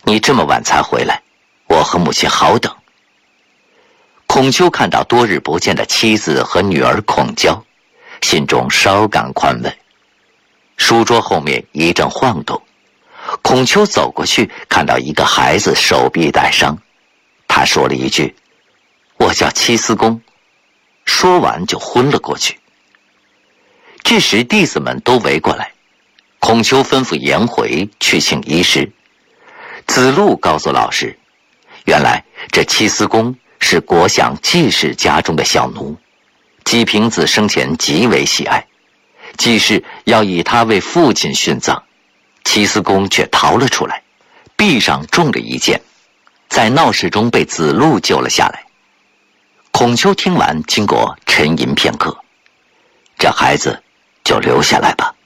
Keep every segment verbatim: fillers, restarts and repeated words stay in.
你这么晚才回来，我和母亲好等。孔丘看到多日不见的妻子和女儿孔娇，心中稍感宽慰。书桌后面一阵晃动，孔丘走过去，看到一个孩子手臂带伤，他说了一句：“我叫戚司公。”说完就昏了过去。这时弟子们都围过来，孔丘吩咐颜回去请医师。子路告诉老师，原来这戚司公是国相季氏家中的小奴，季平子生前极为喜爱，季氏要以他为父亲殉葬，戚司公却逃了出来，臂上中了一箭，在闹市中被子路救了下来。孔丘听完，经过沉吟片刻，这孩子就留下来吧。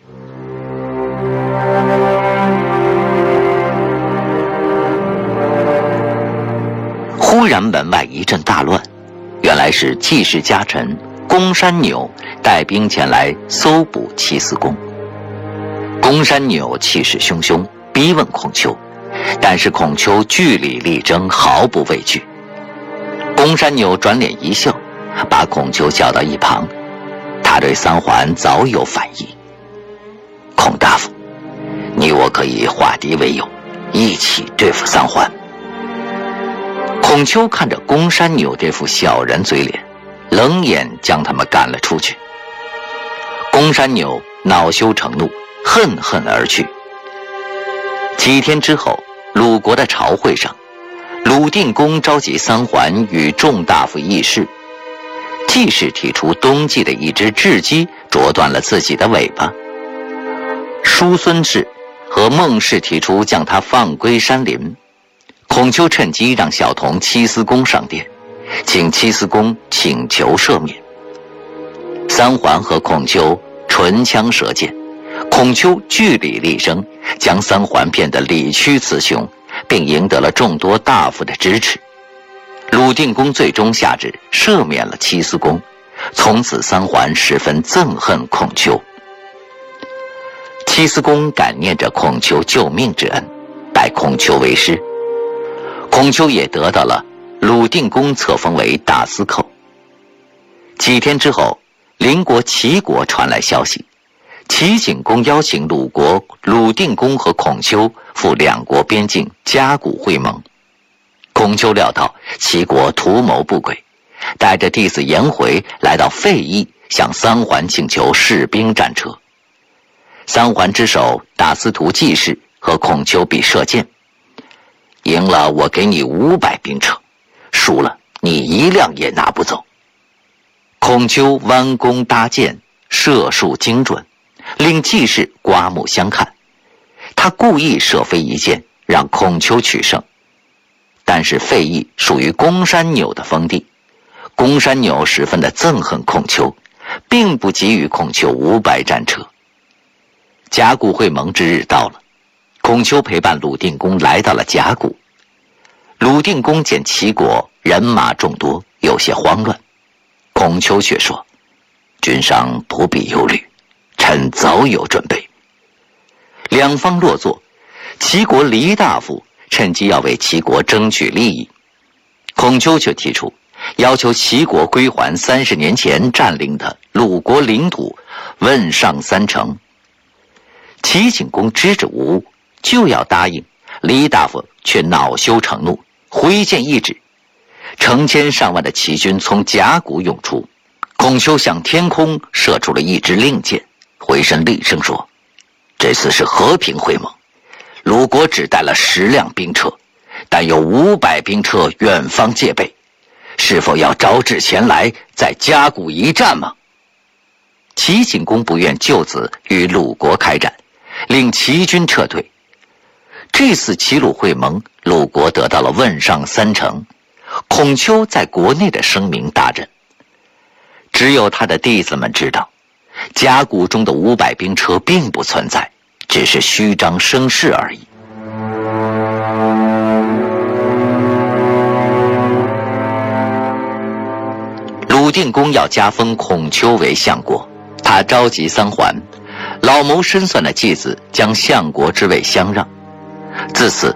忽然门外一阵大乱，原来是季氏家臣公山钮带兵前来搜捕戚司公。公山钮气势汹汹，逼问孔丘，但是孔丘据理力争，毫不畏惧。公山钮转脸一笑，把孔丘叫到一旁，他对三桓早有反意。孔大夫，你我可以化敌为友，一起对付三桓。孔丘看着公山钮这副小人嘴脸，冷眼将他们赶了出去。公山钮恼羞成怒，恨恨而去。几天之后，鲁国的朝会上，鲁定公召集三桓与众大夫议事。季氏提出冬季的一只雉鸡啄断了自己的尾巴，叔孙氏和孟氏提出将它放归山林。孔丘趁机让小童戚司公上殿，请戚司公请求赦免。三桓和孔丘唇枪舌剑，孔丘据理力争，将三桓骗得理屈词穷，并赢得了众多大夫的支持。鲁定公最终下旨赦免了戚司公，从此三桓十分憎恨孔丘。戚司公感念着孔丘救命之恩，拜孔丘为师。孔丘也得到了鲁定公册封为大司寇。几天之后，邻国齐国传来消息，齐景公邀请鲁国鲁定公和孔丘赴两国边境甲骨会盟。孔丘料到齐国图谋不轨，带着弟子颜回来到费邑，向三桓请求士兵战车。三桓之首大司徒季氏和孔丘比射箭，赢了我给你五百兵车，输了你一辆也拿不走。孔丘弯弓搭箭，射术精准，令季氏刮目相看。他故意射飞一箭，让孔丘取胜。但是费邑属于公山钮的封地，公山钮十分的憎恨孔丘，并不给予孔丘五百战车。甲骨会盟之日到了，孔丘陪伴鲁定公来到了甲骨。鲁定公见齐国人马众多，有些慌乱，孔丘却说：“君上不必忧虑，臣早有准备。”两方落座，齐国黎大夫趁机要为齐国争取利益，孔丘却提出要求齐国归还三十年前占领的鲁国领土汶上三城。齐景公支支吾吾，就要答应，黎大夫却恼羞成怒，挥剑一指，成千上万的齐军从甲骨涌出。孔丘向天空射出了一支令箭，回身厉声说：“这次是和平会盟，鲁国只带了十辆兵车，但有五百兵车远方戒备，是否要招致前来，在甲骨一战吗？”齐景公不愿就此与鲁国开战，令齐军撤退。这次齐鲁会盟，鲁国得到了汶上三城，孔丘在国内的声名大振。只有他的弟子们知道，甲骨中的五百兵车并不存在，只是虚张声势而已。鲁定公要加封孔丘为相国，他召集三桓，老谋深算的季子将相国之位相让。自此，